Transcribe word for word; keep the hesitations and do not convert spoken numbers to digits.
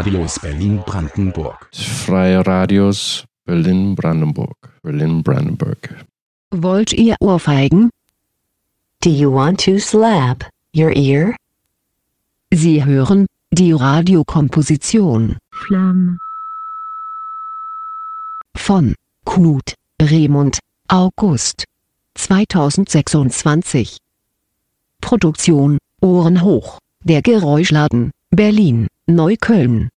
Radios Berlin-Brandenburg. Freie Radios Berlin-Brandenburg. Berlin-Brandenburg. Wollt ihr ohrfeigen? Do you want to slap your ear? Sie hören die Radiokomposition Flamme von Knut Raimund August zweitausendsechsundzwanzig. Produktion Ohren hoch, der Geräuschladen, Berlin, Neukölln.